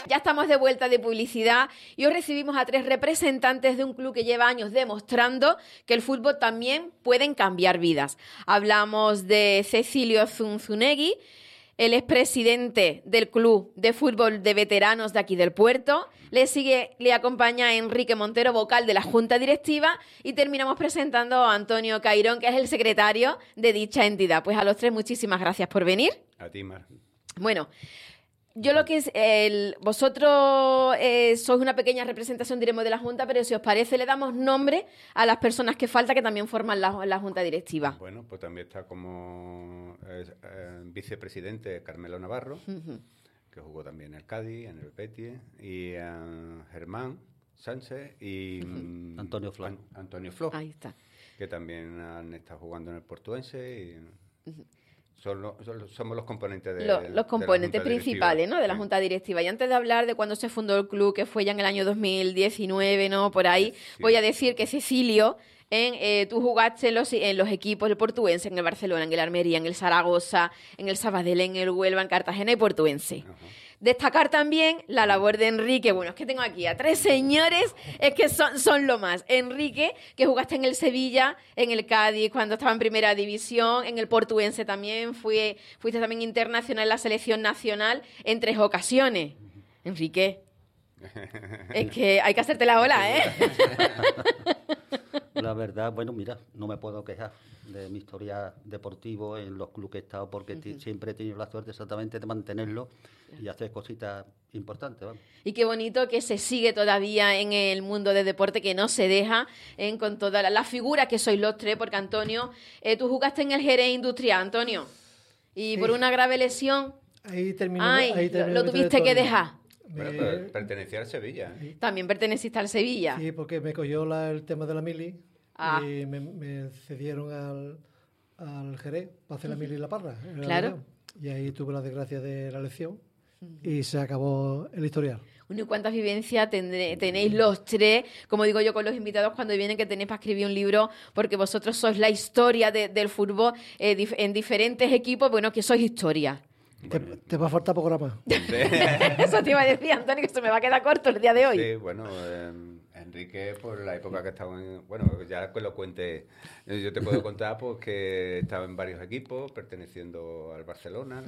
Ya estamos de vuelta de publicidad y hoy recibimos a 3 representantes de un club que lleva años demostrando que el fútbol también pueden cambiar vidas. Hablamos de Cecilio Zunzunegui, el expresidente del Club de Fútbol de Veteranos de aquí del Puerto. Le acompaña Enrique Montero, vocal de la Junta Directiva, y terminamos presentando a Antonio Cairón, que es el secretario de dicha entidad. Pues a los 3, muchísimas gracias por venir. A ti, Mar. Bueno, yo lo que es, vosotros sois una pequeña representación, diremos, de la Junta, pero si os parece le damos nombre a las personas que falta, que también forman la Junta Directiva. Bueno, pues también está como vicepresidente Carmelo Navarro, que jugó también en el Cádiz, en el Betis, y Germán Sánchez y Antonio Flo. Antonio Flo, Ahí está. que también han estado jugando en el Portuense y... Somos los componentes los componentes principales, ¿no?, de la Junta Directiva. Y antes de hablar de cuando se fundó el club, que fue ya en el año 2019, ¿no?, por ahí, sí. Voy a decir que Cecilio, tú jugaste en los equipos del Portuense, en el Barcelona, en el Almería, en el Zaragoza, en el Sabadell, en el Huelva, en Cartagena y Portuense. Ajá. Destacar también la labor de Enrique. Bueno, es que tengo aquí a 3 señores, es que son lo más. Enrique, que jugaste en el Sevilla, en el Cádiz, cuando estaba en Primera División, en el Portuense también, fuiste también internacional en la selección nacional en 3 ocasiones. Enrique, es que hay que hacerte la ola, ¿eh? La verdad, bueno, mira, no me puedo quejar de mi historia deportiva en los clubes que he estado, porque siempre he tenido la suerte exactamente de mantenerlo y hacer cositas importantes. ¿Vale? Y qué bonito que se sigue todavía en el mundo del deporte, que no se deja, con toda la figura que sois los 3, porque Antonio, tú jugaste en el Jerez Industrial, Antonio, y sí, por una grave lesión ahí terminó, lo tuviste que dejar. Bueno, pertenecía al Sevilla. Sí. También perteneciste al Sevilla. Sí, porque me cogió el tema de la mili y me cedieron al Jerez para hacer la mili y la parra. Claro. Y ahí tuve la desgracia de la lesión y se acabó el historial. ¿Y cuántas vivencias tenéis los 3, como digo yo con los invitados cuando vienen, que tenéis para escribir un libro, porque vosotros sois la historia del fútbol en diferentes equipos, bueno, que sois historia? Bueno, te va a faltar programa. Sí. Eso te iba a decir, Antonio, que se me va a quedar corto el día de hoy. Sí, bueno, Enrique, por la época que estaba en... Bueno, ya que lo cuente, yo te puedo contar pues que estaba en varios equipos, perteneciendo al Barcelona,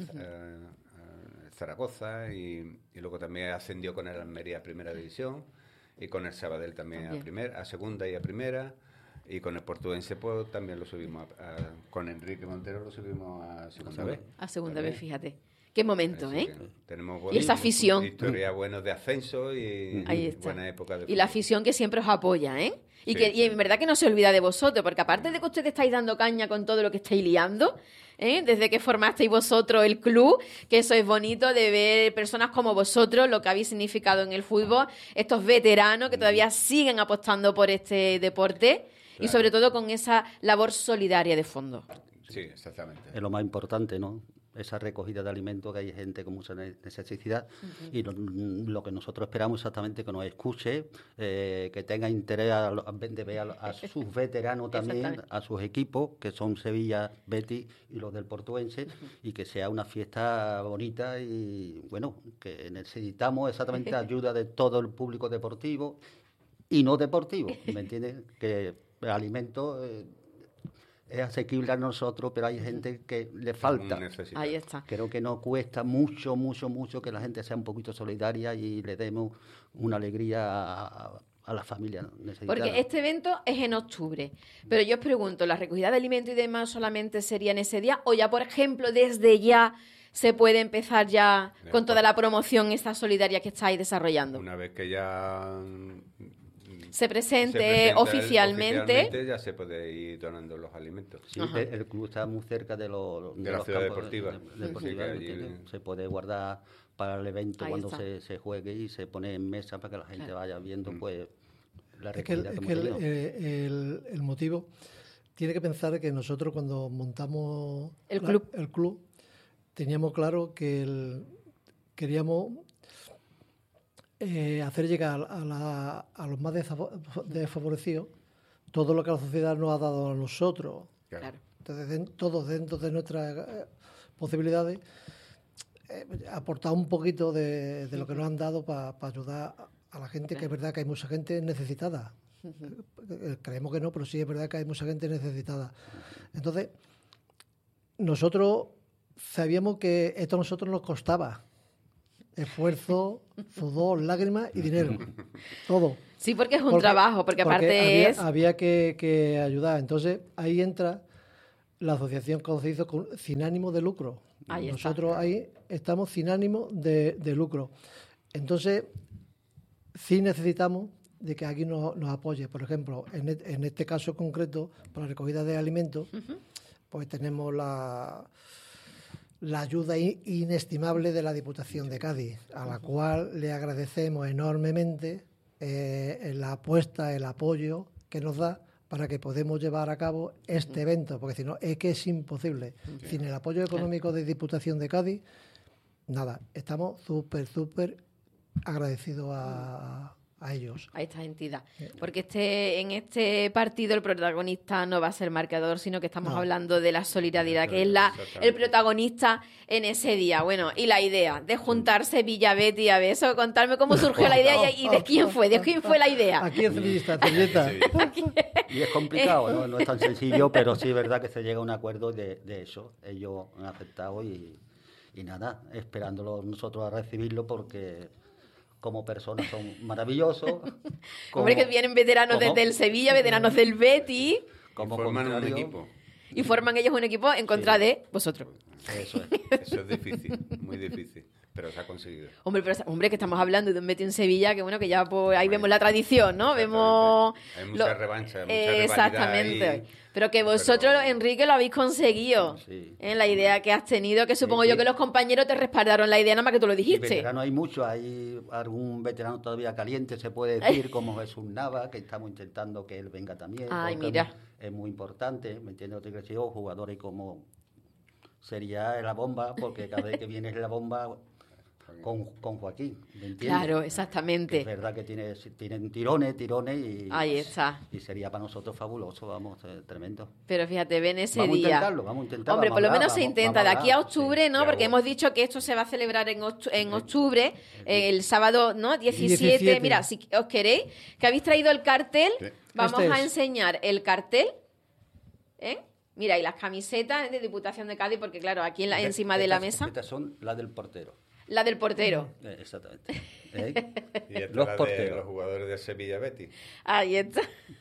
Zaragoza, y luego también ascendió con el Almería a Primera División, y con el Sabadell también a Segunda y a Primera. Y con el Portuense pues también lo subimos con Enrique Montero lo subimos a Segunda vez. A Segunda vez, fíjate. Qué momento, Así ¿eh? Tenemos y esa afición. Historia buenos de ascenso y buena época de fútbol. Y la afición que siempre os apoya, ¿eh? Y sí, que y en verdad que no se olvida de vosotros, porque aparte de que ustedes estáis dando caña con todo lo que estáis liando, desde que formasteis vosotros el club, que eso es bonito de ver personas como vosotros, lo que habéis significado en el fútbol, estos veteranos que todavía siguen apostando por este deporte. Claro. Y sobre todo con esa labor solidaria de fondo. Sí, exactamente. Es lo más importante, ¿no? Esa recogida de alimentos, que hay gente con mucha necesidad, y lo que nosotros esperamos exactamente que nos escuche, que tenga interés de ver a sus veteranos también, a sus equipos, que son Sevilla, Betis y los del Portuense, y que sea una fiesta bonita y, bueno, que necesitamos exactamente ayuda de todo el público deportivo y no deportivo, ¿me entiendes? Que el alimento es asequible a nosotros, pero hay gente que le falta. Ahí está. Creo que nos cuesta mucho que la gente sea un poquito solidaria y le demos una alegría a la familia necesitada. Porque este evento es en octubre, pero yo os pregunto, ¿la recogida de alimentos y demás solamente sería en ese día? ¿O ya, por ejemplo, desde ya se puede empezar ya con toda la promoción esta solidaria que estáis desarrollando? Una vez que ya... Se presente oficialmente, ya se puede ir donando los alimentos. Sí, el club está muy cerca de la ciudad deportiva. Se puede guardar para el evento. Ahí cuando se juegue y se pone en mesa para que la gente vaya viendo pues la recogida el motivo tiene que pensar que nosotros cuando montamos el club teníamos claro que queríamos hacer llegar a los más desfavorecidos todo lo que la sociedad nos ha dado a nosotros. Claro. Entonces, todos dentro de nuestras posibilidades, aportar un poquito de lo que nos han dado para ayudar a la gente, que es verdad que hay mucha gente necesitada. Creemos que no, pero sí es verdad que hay mucha gente necesitada. Entonces, nosotros sabíamos que esto a nosotros nos costaba esfuerzo, sudor, lágrimas y dinero. Todo. Sí, porque es un trabajo, porque aparte había que ayudar. Entonces, ahí entra la asociación que se hizo sin ánimo de lucro. Nosotros ahí estamos sin ánimo de lucro. Entonces, sí necesitamos de que alguien nos apoye. Por ejemplo, en este caso concreto, para la recogida de alimentos, pues tenemos la ayuda inestimable de la Diputación de Cádiz, a la cual le agradecemos enormemente la apuesta, el apoyo que nos da para que podamos llevar a cabo este evento, porque si no, es que es imposible. Sin el apoyo económico de Diputación de Cádiz, nada, estamos súper agradecidos a ellos. A esta entidad. Porque en este partido el protagonista no va a ser marcador, sino que estamos hablando de la solidaridad, que es el protagonista en ese día. Bueno, y la idea de juntarse Villa-Betis, a ver, eso, contarme cómo surgió la idea y de quién fue la idea. Aquí en Sevillista. Y es complicado, no es tan sencillo, pero sí es verdad que se llega a un acuerdo de eso. Ellos han aceptado y nada, esperándolo nosotros a recibirlo porque como personas son maravillosos. Hombre, que vienen veteranos desde el Sevilla, veteranos del Betis. Como forman un equipo. Y forman ellos un equipo en contra de vosotros. Eso es. Eso es difícil, muy difícil. Pero se ha conseguido. Hombre, que estamos hablando de un Betis en Sevilla, que bueno, que ya pues, ahí vemos la tradición, ¿no? Vemos hay mucha revancha, mucha rivalidad. Exactamente. Pero que vosotros, Enrique, lo habéis conseguido. Sí. En la idea que has tenido, que supongo yo que los compañeros te respaldaron la idea, nada más que tú lo dijiste. Veteranos hay muchos, hay algún veterano todavía caliente, se puede decir, como Jesús Nava, que estamos intentando que él venga también. Ay, mira. Es muy importante, ¿me entiendes? Jugadores como sería la bomba, porque cada vez que viene es la bomba con Joaquín, ¿me entiendes? Claro, exactamente. Es verdad que tienen tirones y... Ahí está. Y sería para nosotros fabuloso, vamos, tremendo. Pero fíjate, ven ese vamos día. Vamos a intentarlo. Hombre, por lo menos se intenta. De aquí a octubre, ¿no? Claro. Porque hemos dicho que esto se va a celebrar en octubre, el sábado, ¿no? 17. Mira, si os queréis, que habéis traído el cartel, vamos a enseñar el cartel, ¿eh? Mira, y las camisetas de Diputación de Cádiz, porque claro, aquí encima de la mesa. Estas son las del portero. La del portero. Exactamente. Y esta Los la porteros. de los jugadores de Sevilla Betis. Ahí está.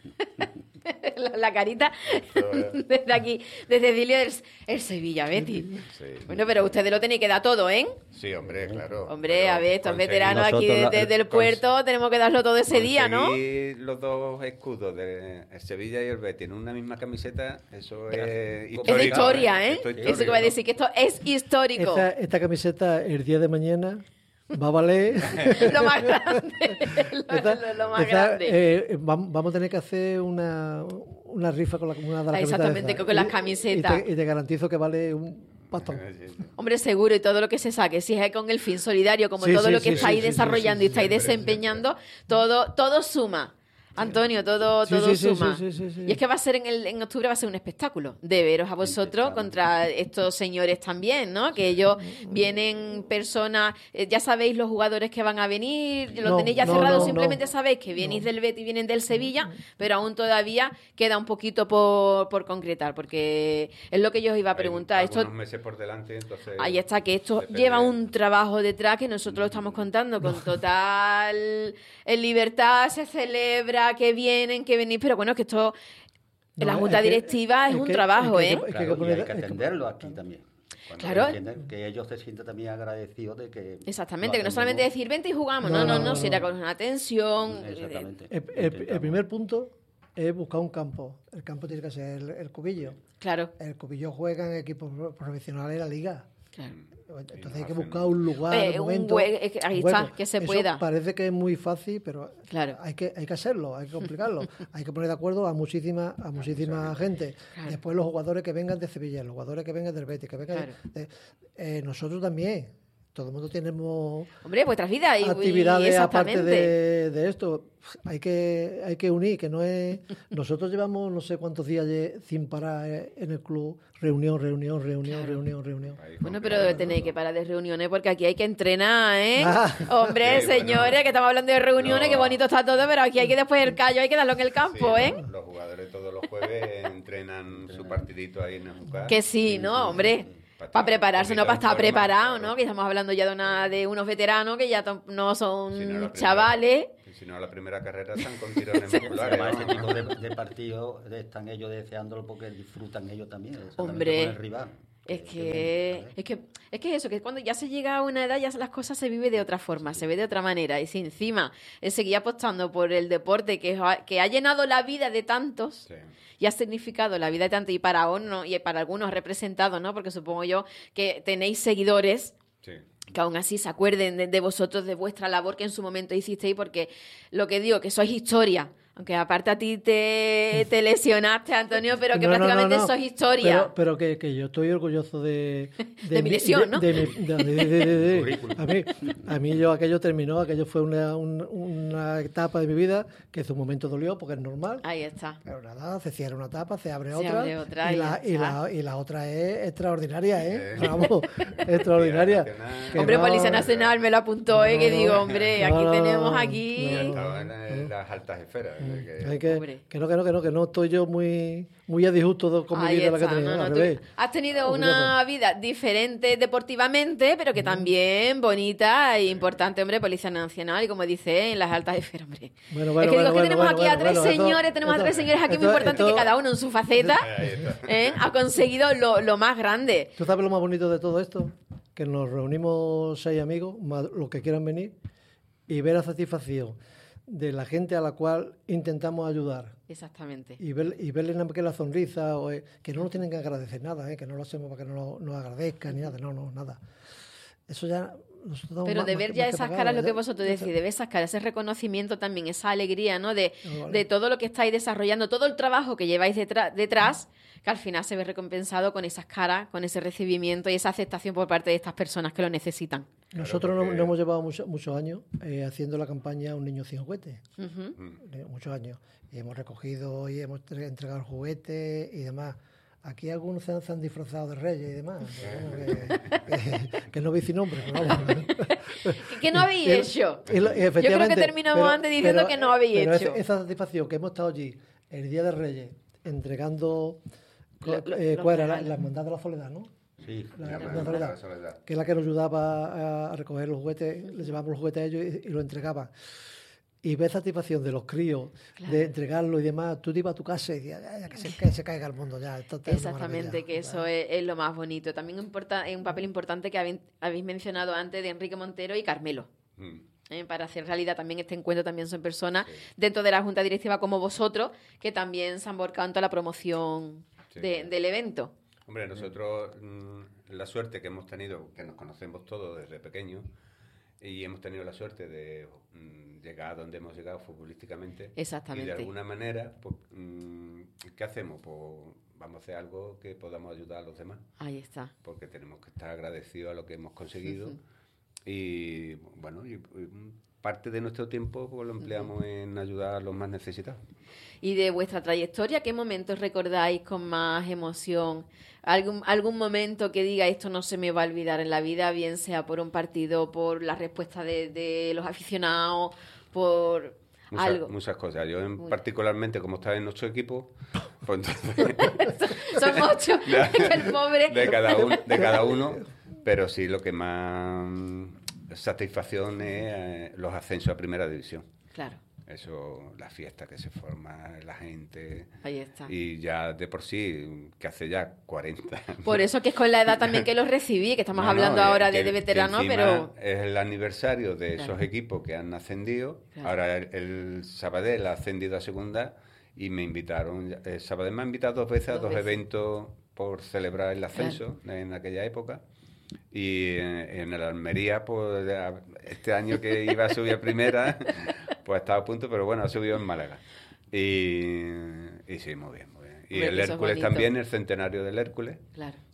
la carita desde aquí, desde Cecilio el Sevilla Betis. Sí. Bueno, pero ustedes lo tenéis que dar todo, ¿eh? Sí, hombre, claro. Hombre, a ver, estos veteranos aquí nosotros desde el puerto tenemos que darlo todo ese día, ¿no? Los dos escudos de el Sevilla y el Betis en una misma camiseta, eso es histórico. Es de historia, ¿eh? Esto es Eso que va a decir que esto es histórico. Esta camiseta, el día de mañana, va a valer... Lo más grande. Lo más grande. Vamos a tener que hacer una rifa con una de las camisetas. Exactamente, con las camisetas. Y te garantizo que vale un pastón. Hombre, seguro, y todo lo que se saque, si es con el fin solidario, como todo lo que estáis desarrollando y estáis desempeñando, todo suma. Antonio, todo suma. Sí. Y es que va a ser en octubre, va a ser un espectáculo de veros a vosotros contra estos señores también, ¿no? Que ellos vienen personas, ya sabéis los jugadores que van a venir, lo tenéis ya cerrado, simplemente sabéis que venís del Betis y vienen del Sevilla, pero aún todavía queda un poquito por concretar, porque es lo que yo os iba a preguntar. Hay algunos meses por delante, entonces... Ahí está, que esto lleva un trabajo detrás que nosotros lo estamos contando con total libertad, se celebra, que vienen, que venís, pero bueno, es que esto, la junta directiva es un trabajo, ¿eh? Claro, y hay que atenderlo aquí también. Claro. Que ellos se sientan también agradecidos de que... Exactamente, que no solamente decir, vente y jugamos, no, si era con una atención. Exactamente. El primer punto es buscar un campo. El campo tiene que ser el Cubillo. Claro. El Cubillo juega en equipos profesionales de la liga. Claro. Entonces hay que buscar un lugar, un momento, ahí está, que se pueda. Parece que es muy fácil, pero claro. hay que hacerlo, hay que complicarlo. Hay que poner de acuerdo a muchísima gente. Claro. Después los jugadores que vengan de Sevilla, los jugadores que vengan del Betis, que vengan nosotros también. todo el mundo tenemos vuestras vidas y actividades aparte de esto. Hay que unir, que no es... Nosotros llevamos no sé cuántos días sin parar en el club, reunión. Bueno, pero tenéis que parar de reuniones porque aquí hay que entrenar, ¿eh? Hombre, sí, señores, que estamos hablando de reuniones, qué bonito está todo, pero aquí hay que después el callo, hay que darlo en el campo, ¿eh? Los jugadores todos los jueves entrenan su partidito ahí en el Jucar. Que sí, ¿no? Hombre, para prepararse, no para estar preparado, ¿no? Que estamos hablando ya de unos veteranos que ya no son chavales. Si no, la primera carrera están con tirones musculares. Además, ese tipo de partidos están ellos deseándolo porque disfrutan ellos también. Hombre, con el rival. Es que eso, que cuando ya se llega a una edad ya las cosas se vive de otra forma, se ve de otra manera. Y si encima seguir apostando por el deporte que ha llenado la vida de tantos, sí, y ha significado la vida de tantos, y para uno y para algunos ha representado, ¿no? Porque supongo yo que tenéis seguidores, sí, que aún así se acuerden de vosotros, de vuestra labor que en su momento hicisteis, porque lo que digo, que sois historia. Aunque aparte a ti te lesionaste, Antonio, pero que prácticamente sos historia. Pero que yo estoy orgulloso de mi lesión, ¿no? A mí aquello terminó, aquello fue una etapa de mi vida que en su momento dolió, porque es normal. Ahí está. Pero nada, se cierra una etapa, se abre otra y la otra es extraordinaria, ¿eh? Vamos, extraordinaria. Hombre, Policía Nacional me lo apuntó, que digo, hombre, aquí tenemos aquí... En las altas esferas. Que no estoy yo muy a disgusto con mi vida la que he tenido. Has tenido una vida diferente deportivamente, pero que también bonita e importante, hombre, Policía Nacional, y como dice, en las altas esferas, hombre. Es que digo que tenemos aquí a tres señores aquí muy importantes, que cada uno en su faceta ha conseguido lo más grande. ¿Tú sabes lo más bonito de todo esto? Que nos reunimos 6 amigos, más los que quieran venir, y ver la satisfacción de la gente a la cual intentamos ayudar. Exactamente. Y verle nada más que la sonrisa, que no nos tienen que agradecer nada, que no lo hacemos para que no nos agradezcan ni nada, no, nada. Eso ya... Pero de ver ya esas caras, lo que vosotros decís, de ver esas caras, ese reconocimiento también, esa alegría, ¿no? De todo lo que estáis desarrollando, todo el trabajo que lleváis detrás, que al final se ve recompensado con esas caras, con ese recibimiento y esa aceptación por parte de estas personas que lo necesitan. Nosotros no hemos llevado muchos años haciendo la campaña Un niño sin juguete. Muchos años. Y hemos recogido y hemos entregado juguetes y demás. Aquí algunos se han disfrazado de reyes y demás. Que no veis sin nombre. ¿Qué no habéis hecho? Yo creo que terminamos antes diciendo que no habéis hecho. Esa satisfacción que hemos estado allí el Día de Reyes entregando ¿cuál era? La Hermandad de la Soledad, ¿no? Sí, la Hermandad de la Soledad. Que es la que nos ayudaba a recoger los juguetes, les llevábamos los juguetes a ellos y los entregaban. Y ves satisfacción de los críos, de entregarlo y demás. Tú te ibas a tu casa y decías, que se caiga el mundo ya. Exactamente, que eso es lo más bonito. También es un papel importante que habéis mencionado antes de Enrique Montero y Carmelo. Para hacer realidad también este encuentro, también son personas dentro de la Junta Directiva como vosotros, que también se han volcado en toda la promoción del evento. Hombre, nosotros la suerte que hemos tenido, que nos conocemos todos desde pequeños, y hemos tenido la suerte de llegar a donde hemos llegado futbolísticamente. Exactamente. Y de alguna manera, pues, ¿qué hacemos? Pues vamos a hacer algo que podamos ayudar a los demás. Ahí está. Porque tenemos que estar agradecidos a lo que hemos conseguido. Y bueno, y parte de nuestro tiempo pues, lo empleamos en ayudar a los más necesitados. Y de vuestra trayectoria, ¿qué momentos recordáis con más emoción? ¿Algún momento que diga esto no se me va a olvidar en la vida, bien sea por un partido, por la respuesta de los aficionados, por algo? Muchas cosas. Yo particularmente, como estaba en 8 equipos, pues entonces... Son 8, el pobre... De cada uno, pero sí lo que más satisfacción es los ascensos a primera división. Claro. Eso, la fiesta que se forma, la gente. Ahí está. Y ya de por sí, que hace ya 40 años. Por eso que es con la edad también que los recibí, que estamos hablando ahora de veteranos, pero... Es el aniversario de esos equipos que han ascendido. Claro. Ahora el Sabadell ha ascendido a segunda y me invitaron. El Sabadell me ha invitado 2 veces a 2 eventos por celebrar el ascenso en aquella época. Y en el Almería, pues este año que iba a subir a primera, pues estaba a punto, pero bueno, ha subido en Málaga. Y sí, muy bien, muy bien. Y el Hércules también, el centenario del Hércules. Claro.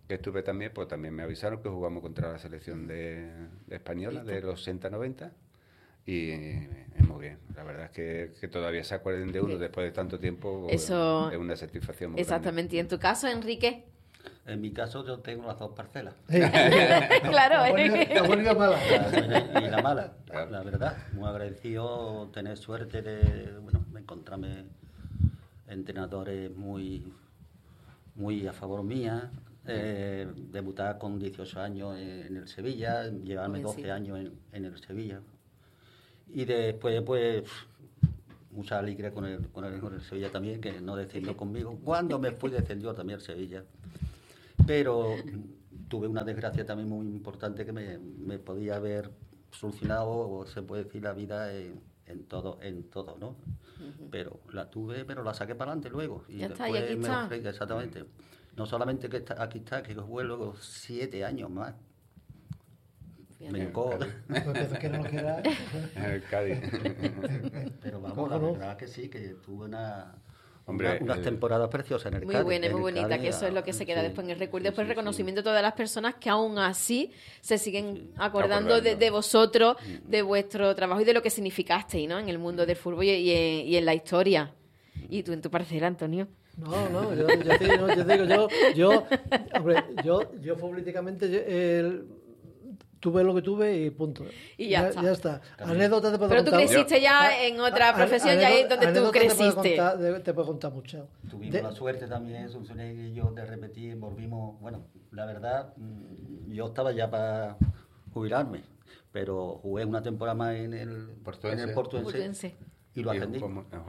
que estuve también, pues también me avisaron que jugamos contra la selección de española de los 60-90 y muy bien. La verdad es que todavía se acuerden de uno después de tanto tiempo. Eso es una satisfacción muy exactamente. grande. ¿Y en tu caso, Enrique? En mi caso yo tengo las dos parcelas. Claro. La buena y la mala. La buena y la mala, Claro. la verdad. Muy agradecido tener suerte de encontrarme entrenadores muy a favor mía. Debutar con 18 años en el Sevilla, llevarme 12 años en el Sevilla. Y después, pues, mucha alegría con el Sevilla también, que no descendió conmigo. Cuando me fui, descendió también el Sevilla. Pero tuve una desgracia también muy importante que me podía haber solucionado, o se puede decir, la vida en todo, ¿no? Uh-huh. Pero la tuve, pero la saqué para adelante luego. Y ya después está, y aquí está. Exactamente. No solamente que aquí está, que jugué luego 7 años más. Que no lo quiera. El Cádiz. Pero vamos, la verdad que sí, que tuve unas temporadas preciosas en el muy Cádiz. Muy buena y muy bonita, Cádiz, que eso es lo que se queda después en el recuerdo. Después el reconocimiento sí. de todas las personas que aún así se siguen acordando de vosotros, de vuestro trabajo y de lo que significasteis, ¿no? En el mundo del fútbol y en la historia. Y tú en tu parcela, Antonio. No, yo futbolísticamente tuve lo que tuve y punto. Y ya está. Ya está. Anécdotas te puedo contar. Pero tú contar. creciste ya en otra profesión, ya es donde tú creciste. Te puedo contar mucho. Tuvimos la suerte también, Sunsuné y yo, de repetir, volvimos. Bueno, la verdad, yo estaba ya para jubilarme, pero jugué una temporada más en el Portuense. Y lo ascendí.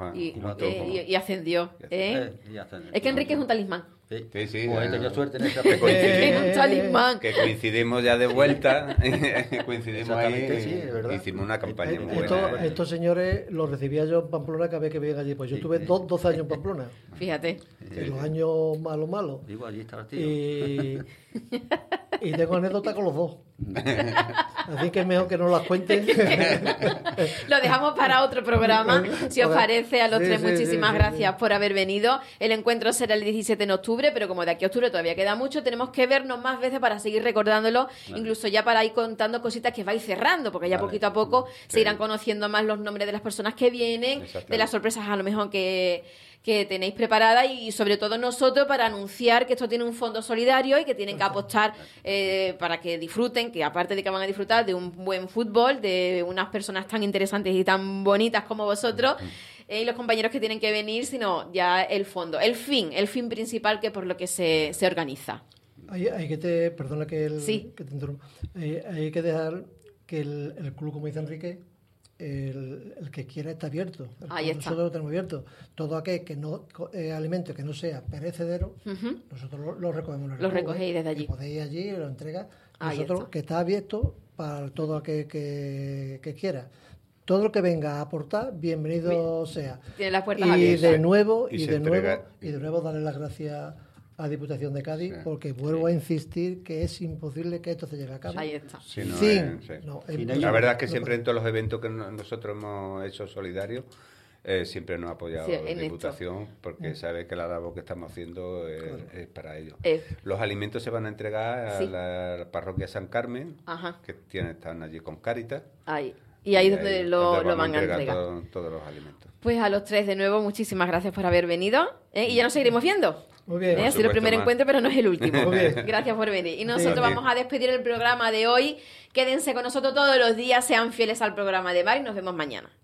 Y ascendió. Es que Enrique es un talismán. Sí. Pues he tenido suerte en esa Es un talismán. Que coincidimos ya de vuelta. Coincidimos ahí. Sí, ¿verdad? Hicimos una campaña muy buena. Estos señores los recibía yo en Pamplona cada vez que venían allí. Pues yo tuve 12 años en Pamplona. Fíjate. En los años malos. Digo, allí estaba el tío. Y tengo anécdotas con los dos. Así que es mejor que no las cuenten. Lo dejamos para otro programa, si os parece. A los tres, muchísimas gracias por haber venido. El encuentro será el 17 de octubre, pero como de aquí a octubre todavía queda mucho, tenemos que vernos más veces para seguir recordándolo, incluso ya para ir contando cositas que vais cerrando, porque ya poquito a poco se irán conociendo más los nombres de las personas que vienen, de las sorpresas a lo mejor que tenéis preparadas y sobre todo nosotros para anunciar que esto tiene un fondo solidario y que tienen que apostar para que disfruten, que aparte de que van a disfrutar de un buen fútbol, de unas personas tan interesantes y tan bonitas como vosotros y los compañeros que tienen que venir, sino ya el fondo, el fin principal que por lo que se organiza. Hay que perdona que te interrumpa, hay que dejar que el club, como dice Enrique, el que quiera está abierto. Nosotros lo tenemos abierto. Todo aquel que no alimento que no sea perecedero, nosotros lo recogemos. Lo recogéis desde allí. Podéis allí, lo entrega. Nosotros que está abierto para todo aquel que quiera. Todo lo que venga a aportar, bienvenido sea. Tiene las puertas abiertas. De nuevo darle las gracias a Diputación de Cádiz, porque vuelvo a insistir que es imposible que esto se lleve a cabo. Ahí está. La verdad es que siempre en todos los eventos que nosotros hemos hecho solidarios, siempre nos ha apoyado la Diputación, porque sabe que la labor que estamos haciendo es para ellos. Los alimentos se van a entregar a la parroquia San Carmen, que están allí con Cáritas. Y ahí es donde lo van a entregar. Todos los alimentos. Pues a los tres de nuevo, muchísimas gracias por haber venido. Y ya nos seguiremos viendo. Muy bien. Ha sido el primer encuentro, pero no es el último. Muy bien. Gracias por venir. Y nosotros vamos a despedir el programa de hoy. Quédense con nosotros todos los días, sean fieles al programa de Bar y nos vemos mañana.